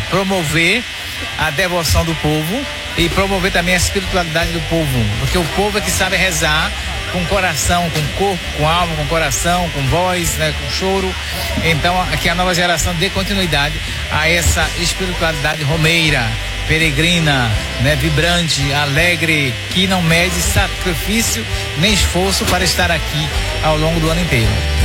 promover a devoção do povo e promover também a espiritualidade do povo, porque o povo é que sabe rezar com coração, com corpo, com alma, com coração, com voz, né, com choro. Então, que a nova geração dê continuidade a essa espiritualidade romeira, peregrina, né, vibrante, alegre, que não mede sacrifício nem esforço para estar aqui ao longo do ano inteiro.